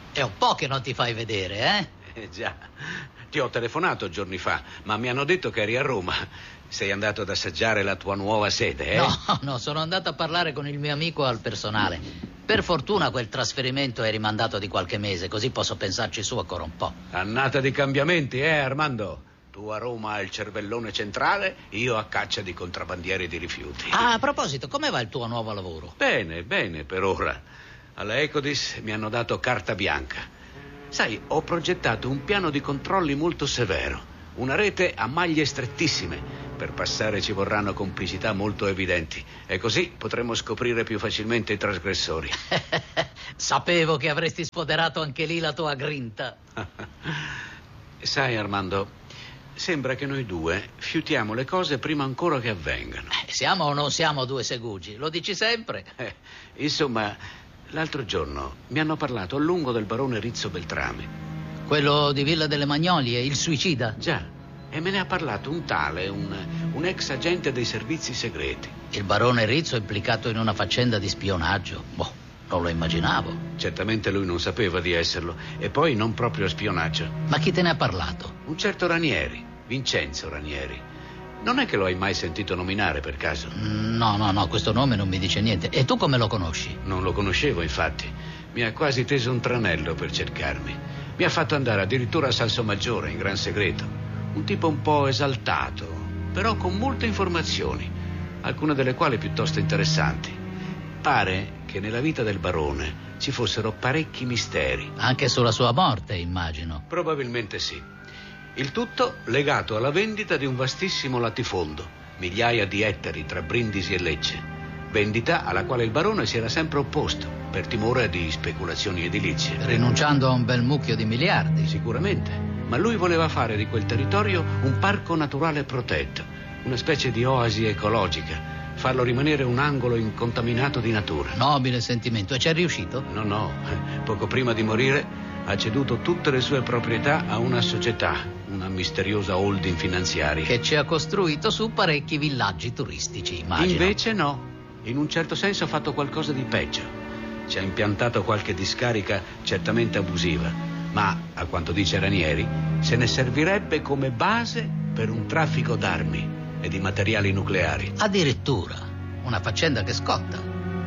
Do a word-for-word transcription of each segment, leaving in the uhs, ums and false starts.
È un po' che non ti fai vedere, eh? Eh già, ti ho telefonato giorni fa, ma mi hanno detto che eri a Roma. Sei andato ad assaggiare la tua nuova sede, eh? No, no, sono andato a parlare con il mio amico al personale. Per fortuna quel trasferimento è rimandato di qualche mese, così posso pensarci su ancora un po'. Annata di cambiamenti, eh, Armando? Tu a Roma hai il cervellone centrale, io a caccia di contrabbandieri di rifiuti. Ah, a proposito, come va il tuo nuovo lavoro? Bene, bene, per ora. Alla Ecodis mi hanno dato carta bianca. Sai, ho progettato un piano di controlli molto severo, una rete a maglie strettissime. Per passare ci vorranno complicità molto evidenti e così potremo scoprire più facilmente i trasgressori. Sapevo che avresti sfoderato anche lì la tua grinta. Sai, Armando, sembra che noi due fiutiamo le cose prima ancora che avvengano. Eh, siamo o non siamo due segugi? Lo dici sempre? Eh, insomma, l'altro giorno mi hanno parlato a lungo del barone Rizzo Beltrami. Quello di Villa delle Magnolie, il suicida? Già. E me ne ha parlato un tale, un, un ex agente dei servizi segreti. Il barone Rizzo è implicato in una faccenda di spionaggio? Boh, non lo immaginavo. Certamente lui non sapeva di esserlo. E poi non proprio spionaggio. Ma chi te ne ha parlato? Un certo Ranieri, Vincenzo Ranieri. Non è che lo hai mai sentito nominare per caso? No, no, no, questo nome non mi dice niente. E tu come lo conosci? Non lo conoscevo, infatti. Mi ha quasi teso un tranello per cercarmi. Mi ha fatto andare addirittura a Salsomaggiore in gran segreto. Un tipo un po' esaltato, però con molte informazioni, alcune delle quali piuttosto interessanti. Pare che nella vita del barone ci fossero parecchi misteri. Anche sulla sua morte, immagino. Probabilmente sì. Il tutto legato alla vendita di un vastissimo latifondo, migliaia di ettari tra Brindisi e Lecce. Vendita alla quale il barone si era sempre opposto, per timore di speculazioni edilizie. Rinunciando a un bel mucchio di miliardi. Sicuramente. Ma lui voleva fare di quel territorio un parco naturale protetto, una specie di oasi ecologica, farlo rimanere un angolo incontaminato di natura. Nobile sentimento. E ci è riuscito? No, no. Poco prima di morire ha ceduto tutte le sue proprietà a una società, una misteriosa holding finanziaria. Che ci ha costruito su parecchi villaggi turistici, immagino. Invece no. In un certo senso ha fatto qualcosa di peggio. Ci ha impiantato qualche discarica certamente abusiva. Ma, a quanto dice Ranieri, se ne servirebbe come base per un traffico d'armi e di materiali nucleari. Addirittura, una faccenda che scotta.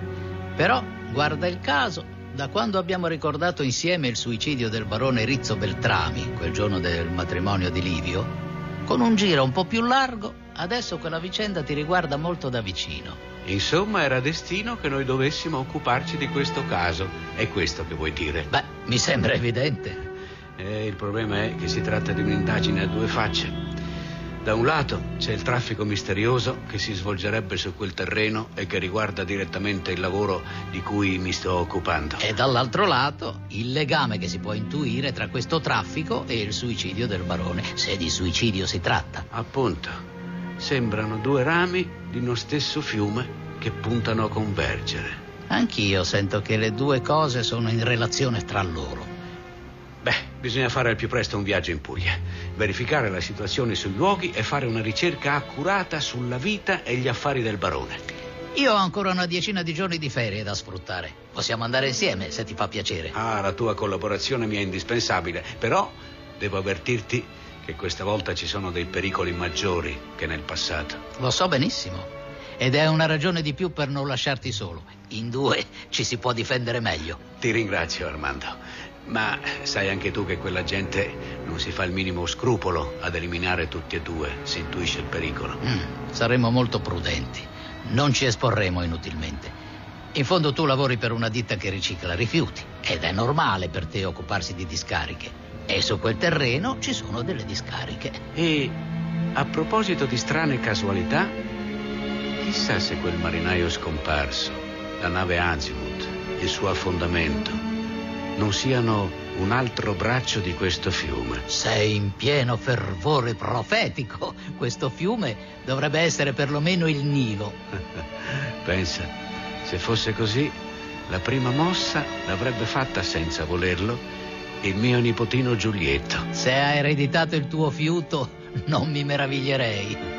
Però, guarda il caso, da quando abbiamo ricordato insieme il suicidio del barone Rizzo Beltrami, quel giorno del matrimonio di Livio, con un giro un po' più largo, adesso quella vicenda ti riguarda molto da vicino. Insomma, era destino che noi dovessimo occuparci di questo caso. È questo che vuoi dire? Beh, mi sembra evidente. Eh, il problema è che si tratta di un'indagine a due facce. Da un lato c'è il traffico misterioso che si svolgerebbe su quel terreno e che riguarda direttamente il lavoro di cui mi sto occupando. E dall'altro lato il legame che si può intuire tra questo traffico e il suicidio del barone, se di suicidio si tratta. Appunto. Sembrano due rami di uno stesso fiume che puntano a convergere. Anch'io sento che le due cose sono in relazione tra loro. Beh, bisogna fare al più presto un viaggio in Puglia, verificare la situazione sui luoghi e fare una ricerca accurata sulla vita e gli affari del barone. Io ho ancora una decina di giorni di ferie da sfruttare. Possiamo andare insieme, se ti fa piacere. Ah, la tua collaborazione mi è indispensabile, però devo avvertirti che questa volta ci sono dei pericoli maggiori che nel passato. Lo so benissimo. Ed è una ragione di più per non lasciarti solo. In due ci si può difendere meglio. Ti ringrazio, Armando. Ma sai anche tu che quella gente non si fa il minimo scrupolo ad eliminare tutti e due, si intuisce il pericolo. Mm, saremo molto prudenti. Non ci esporremo inutilmente. In fondo tu lavori per una ditta che ricicla rifiuti ed è normale per te occuparsi di discariche. E su quel terreno ci sono delle discariche. E a proposito di strane casualità, chissà se quel marinaio scomparso, la nave Azimut, il suo affondamento, non siano un altro braccio di questo fiume. Sei in pieno fervore profetico. Questo fiume dovrebbe essere perlomeno il Nilo. Pensa, se fosse così, la prima mossa l'avrebbe fatta senza volerlo il mio nipotino Giulietto. Se ha ereditato il tuo fiuto, non mi meraviglierei.